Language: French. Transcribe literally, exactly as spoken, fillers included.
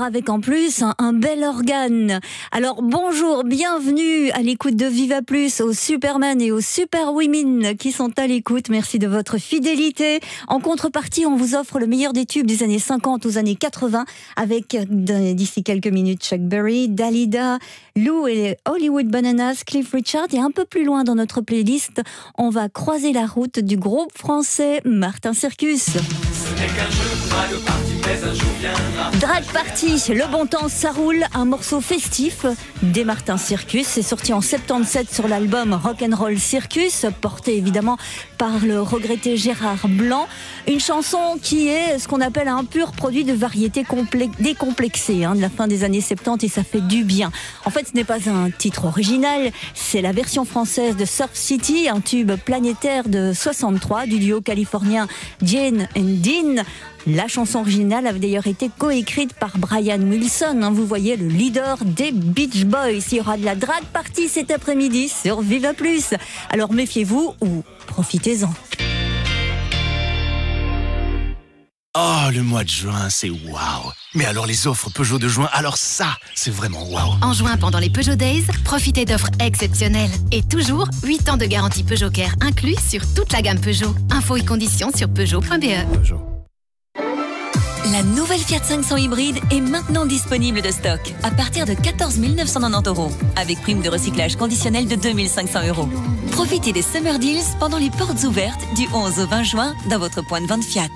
Alors avec en plus un, un bel organe. Alors bonjour, bienvenue à l'écoute de Viva Plus, aux Superman et aux Superwomen qui sont à l'écoute. Merci de votre fidélité. En contrepartie, on vous offre le meilleur des tubes des années cinquante aux années quatre-vingts avec d'ici quelques minutes Chuck Berry, Dalida, Lou et les Hollywood Bananas, Cliff Richard. Et un peu plus loin dans notre playlist, on va croiser la route du groupe français Martin Circus. Ce n'est qu'un jeu, drague party, mais un jour viendra. Drag Party, le bon temps ça roule, un morceau festif des Martin Circus. C'est sorti en soixante-dix-sept sur l'album Rock'n'Roll Circus, porté évidemment par le regretté Gérard Blanc. Une chanson qui est ce qu'on appelle un pur produit de variété décomplexée hein, de la fin des années soixante-dix, et ça fait du bien. En fait, ce n'est pas un titre original, c'est la version française de Surf City, un tube planétaire de soixante-trois du duo californien Jane and Dean. La chanson originale avait d'ailleurs été coécrite par Brian Wilson, hein, vous voyez, le leader des Beach Boys. Il y aura de la drag party cet après-midi sur Viva Plus. Alors méfiez-vous ou profitez-en. Oh, le mois de juin, c'est waouh. Mais alors les offres Peugeot de juin, alors ça, c'est vraiment waouh. En juin, pendant les Peugeot Days, profitez d'offres exceptionnelles. Et toujours, huit ans de garantie Peugeot Care inclus sur toute la gamme Peugeot. Infos et conditions sur peugeot point b e. Peugeot. La nouvelle Fiat cinq cents hybride est maintenant disponible de stock à partir de quatorze mille neuf cent quatre-vingt-dix euros avec prime de recyclage conditionnelle de deux mille cinq cents euros. Profitez des Summer Deals pendant les portes ouvertes du onze au vingt juin dans votre point de vente Fiat.